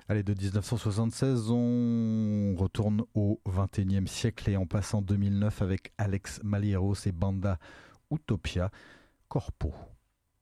Allez, de 1976, on retourne au XXIe siècle et en passant 2009 avec Alex Malieros et Banda Utopia, Corpo.